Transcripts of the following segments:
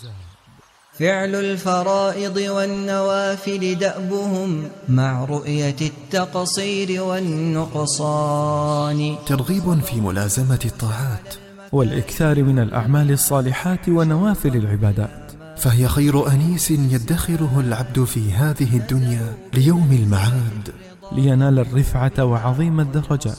فعل الفرائض والنوافل دأبهم مع رؤية التقصير والنقصان. ترغيب في ملازمة الطاعات والإكثار من الأعمال الصالحات ونوافل العبادات، فهي خير أنيس يدخره العبد في هذه الدنيا ليوم المعاد لينال الرفعة وعظيم الدرجات.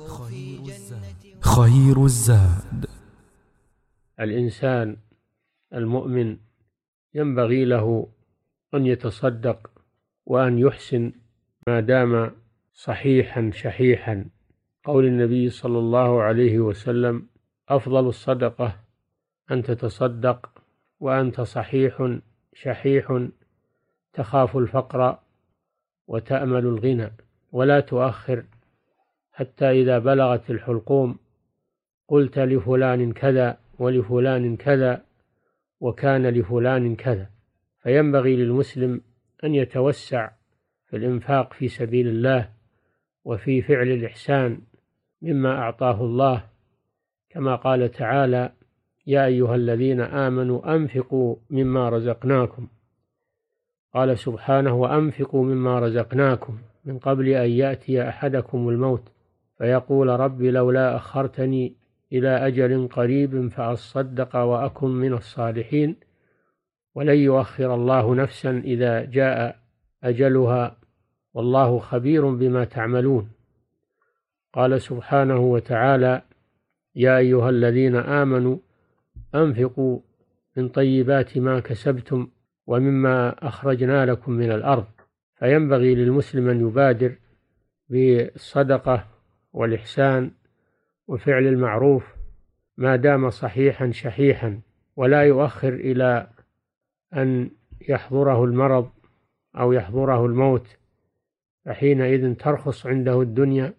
خير الزاد. الإنسان المؤمن ينبغي له أن يتصدق وأن يحسن ما دام صحيحا شحيحا. قول النبي صلى الله عليه وسلم: أفضل الصدقة أن تتصدق وأنت صحيح شحيح تخاف الفقر وتأمل الغنى، ولا تؤخر حتى إذا بلغت الحلقوم قلت لفلان كذا ولفلان كذا وكان لفلان كذا. فينبغي للمسلم أن يتوسع في الإنفاق في سبيل الله وفي فعل الإحسان مما أعطاه الله، كما قال تعالى: يا أيها الذين آمنوا أنفقوا مما رزقناكم. قال سبحانه: وأنفقوا مما رزقناكم من قبل أن يأتي أحدكم الموت فيقول رب لولا أخرتني إلى أجل قريب فأصدق وأكن من الصالحين ولن يؤخر الله نفسا إذا جاء أجلها والله خبير بما تعملون. قال سبحانه وتعالى: يا أيها الذين آمنوا أنفقوا من طيبات ما كسبتم ومما أخرجنا لكم من الأرض. فينبغي للمسلم أن يبادر بالصدقة والإحسان وفعل المعروف ما دام صحيحا شحيحا، ولا يؤخر إلى أن يحضره المرض أو يحضره الموت، فحينئذ ترخص عنده الدنيا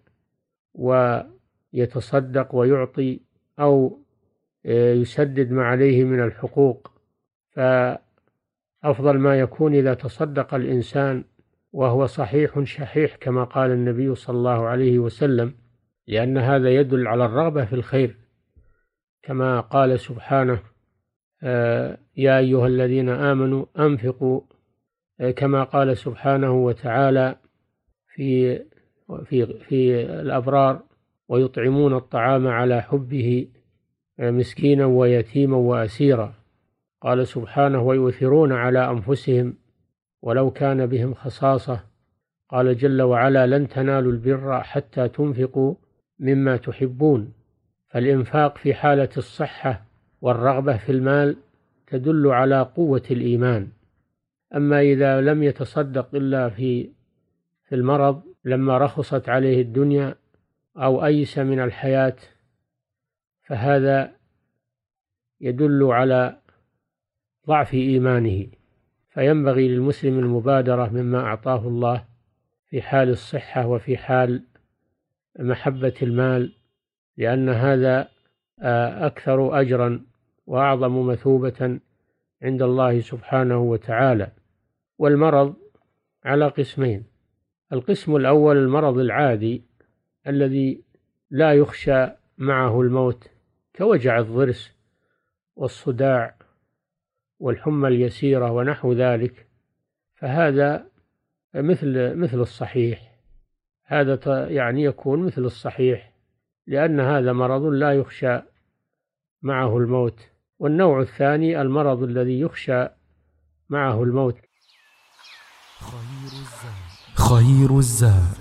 ويتصدق ويعطي أو يسدد ما عليه من الحقوق. فأفضل ما يكون إذا تصدق الإنسان وهو صحيح شحيح كما قال النبي صلى الله عليه وسلم، لأن هذا يدل على الرغبة في الخير، كما قال سبحانه: يا أيها الذين آمنوا أنفقوا، كما قال سبحانه وتعالى في الأبرار: ويطعمون الطعام على حبه مسكينا ويتيما وأسيرا. قال سبحانه: ويؤثرون على أنفسهم ولو كان بهم خصاصة. قال جل وعلا: لن تنالوا البر حتى تنفقوا مما تحبون. فالإنفاق في حالة الصحة والرغبة في المال تدل على قوة الإيمان. أما إذا لم يتصدق إلا في المرض لما رخصت عليه الدنيا أو أيس من الحياة، فهذا يدل على ضعف إيمانه. فينبغي للمسلم المبادرة مما أعطاه الله في حال الصحة وفي حال محبة المال، لأن هذا أكثر أجرا وأعظم مثوبة عند الله سبحانه وتعالى. والمرض على قسمين: القسم الأول المرض العادي الذي لا يخشى معه الموت كوجع الضرس والصداع والحمى اليسيرة ونحو ذلك، فهذا مثل الصحيح، هذا يعني يكون مثل الصحيح، لأن هذا مرض لا يخشى معه الموت. والنوع الثاني المرض الذي يخشى معه الموت. خير الزاد.